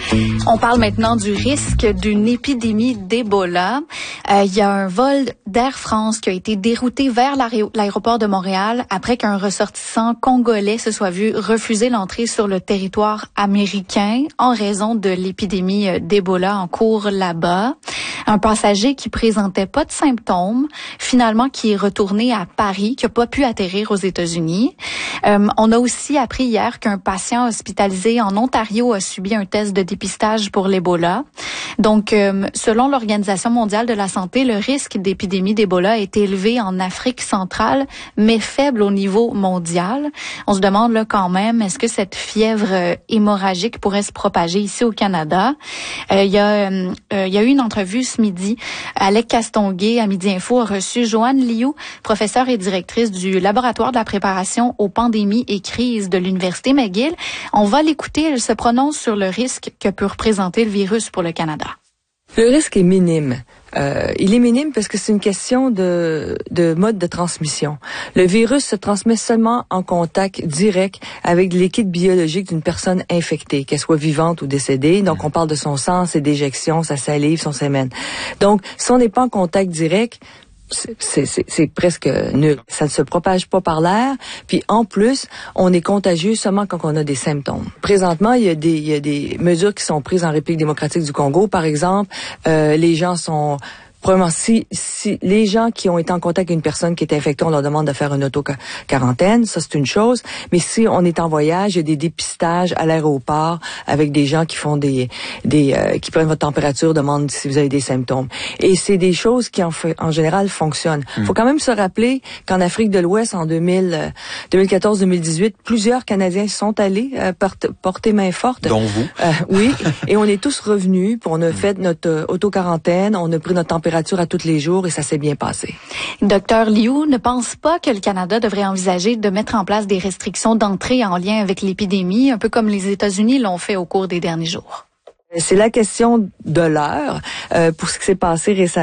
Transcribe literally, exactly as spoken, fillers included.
On parle maintenant du risque d'une épidémie d'Ebola. Euh, il y a un vol d'Air France qui a été dérouté vers l'aéroport de Montréal après qu'un ressortissant congolais se soit vu refuser l'entrée sur le territoire américain en raison de l'épidémie d'Ebola en cours là-bas. Un passager qui présentait pas de symptômes, finalement qui est retourné à Paris, qui a pas pu atterrir aux États-Unis. Euh, on a aussi appris hier qu'un patient hospitalisé en Ontario a subi un test de dépistage pour l'Ebola. Donc, euh, selon l'Organisation mondiale de la santé, le risque d'épidémie d'Ebola est élevé en Afrique centrale, mais faible au niveau mondial. On se demande là quand même, est-ce que cette fièvre euh, hémorragique pourrait se propager ici au Canada? Euh, il y a, euh, il y a eu une entrevue ce midi. Alec Castonguay, à Midi Info, a reçu Joanne Liu, professeure et directrice du laboratoire de la préparation aux pandémies et crises de l'Université McGill. On va l'écouter. Elle se prononce sur le risque que peut représenter le virus pour le Canada. Le risque est minime. Euh, il est minime parce que c'est une question de, de mode de transmission. Le virus se transmet seulement en contact direct avec le liquide biologique d'une personne infectée, qu'elle soit vivante ou décédée. Donc, on parle de son sang, ses déjections, sa salive, son sémen. Donc, si on n'est pas en contact direct, c'est, c'est, c'est presque nul. Ça ne se propage pas par l'air. Puis en plus, on est contagieux seulement quand on a des symptômes. Présentement, il y a des, il y a des mesures qui sont prises en République démocratique du Congo. Par exemple, euh, les gens sont... Premièrement, si, si les gens qui ont été en contact avec une personne qui est infectée, on leur demande de faire une auto-quarantaine, ça c'est une chose. Mais si on est en voyage, il y a des dépistages à l'aéroport avec des gens qui font des, des euh, qui prennent votre température, demandent si vous avez des symptômes. Et c'est des choses qui en, fait, en général fonctionnent. Il mmh. faut quand même se rappeler qu'en Afrique de l'Ouest, en deux mille, deux mille quatorze deux mille dix-huit, plusieurs Canadiens sont allés euh, porter, porter main forte. Dont vous. Euh, oui. Et on est tous revenus, puis on a mmh. fait notre euh, auto-quarantaine, on a pris notre température à tous les jours et ça s'est bien passé. Docteur Liu ne pense pas que le Canada devrait envisager de mettre en place des restrictions d'entrée en lien avec l'épidémie, un peu comme les États-Unis l'ont fait au cours des derniers jours. C'est la question de l'heure euh, pour ce qui s'est passé récemment.